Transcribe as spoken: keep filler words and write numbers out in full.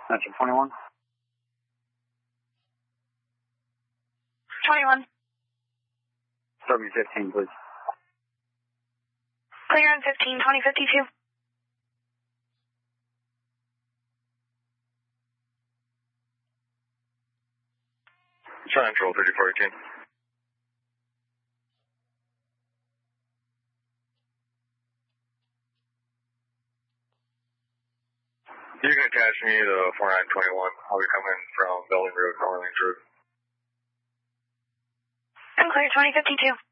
Metro twenty-one. twenty-one. Start me fifteen, please. Clear on fifteen, twenty fifty-two. Central, thirty-four eighteen. You can attach me to forty-nine twenty-one. I'll be coming from Belding Road, Orleans Road. I'm clear, twenty fifty-two.